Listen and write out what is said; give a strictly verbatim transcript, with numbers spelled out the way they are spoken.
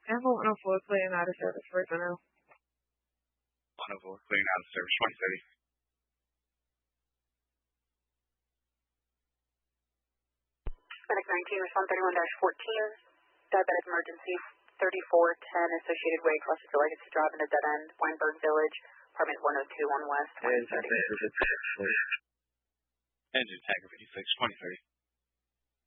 Tampa one oh four, clearing out of service for personnel. one oh four, clearing out of service, twenty thirty. Medic nineteen, respond thirty-one dash fourteen, diabetic emergency, thirty-four ten Associated Way, across the Legacy Drive into dead end, Weinberg Village, apartment one oh two on West, twenty thirty. Engine Tiger fifty-six, twenty thirty.